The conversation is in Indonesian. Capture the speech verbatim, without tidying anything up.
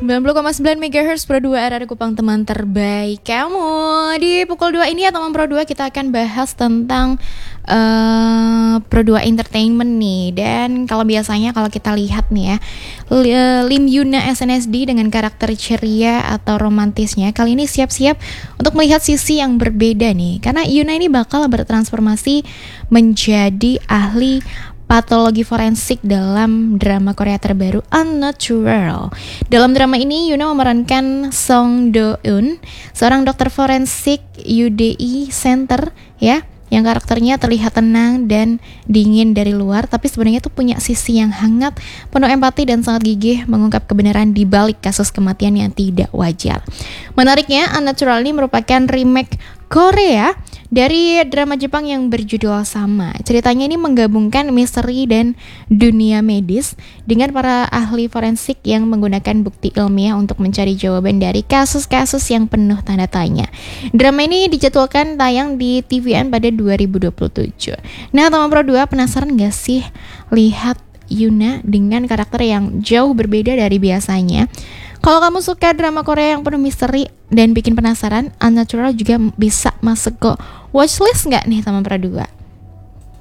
sembilan puluh koma sembilan megahertz Pro dua R R Kupang, teman terbaik kamu. Di pukul dua ini ya teman Pro dua, kita akan bahas tentang uh, Pro dua Entertainment nih. Dan kalau biasanya kalau kita lihat nih ya, Lim Yuna S N S D dengan karakter ceria atau romantisnya, kali ini siap-siap untuk melihat sisi yang berbeda nih. Karena Yuna ini bakal bertransformasi menjadi ahli patologi forensik dalam drama Korea terbaru Unnatural. Dalam drama ini Yuna memerankan Song Do Eun, seorang dokter forensik U D I Center ya, yang karakternya terlihat tenang dan dingin dari luar, tapi sebenarnya tuh punya sisi yang hangat, penuh empati dan sangat gigih mengungkap kebenaran di balik kasus kematian yang tidak wajar. Menariknya, Unnatural ini merupakan remake Korea dari drama Jepang yang berjudul sama. Ceritanya ini menggabungkan misteri dan dunia medis dengan para ahli forensik yang menggunakan bukti ilmiah untuk mencari jawaban dari kasus-kasus yang penuh tanda tanya. Drama ini dijadwalkan tayang di T V N pada dua ribu dua puluh tujuh. Nah, teman Pro dua, penasaran gak sih lihat Yuna dengan karakter yang jauh berbeda dari biasanya? Kalau kamu suka drama Korea yang penuh misteri dan bikin penasaran, Unnatural juga bisa masuk ke watchlist nggak nih teman Pro dua?